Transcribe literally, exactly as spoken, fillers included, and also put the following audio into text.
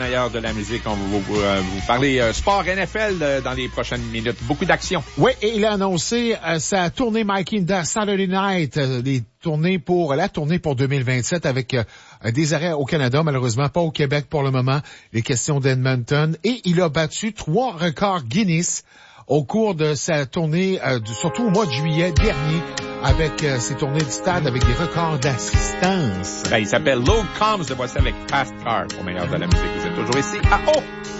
meilleur de la musique. On va vous, vous, euh, vous parler euh, sport N F L euh, dans les prochaines minutes. Beaucoup d'action. Oui, et il a annoncé euh, sa tournée Mike in the Saturday Night, euh, les tournées pour la tournée pour deux mille vingt-sept avec euh, des arrêts au Canada, malheureusement pas au Québec pour le moment. Les questions d'Edmonton. Et il a battu trois records Guinness au cours de sa tournée, euh, du, surtout au mois de juillet dernier, avec euh, ses tournées de stade avec des records d'assistance. Ben, il s'appelle Low Combs. Le voici avec Fast Car au meilleur de la musique. Vous êtes toujours ici à O.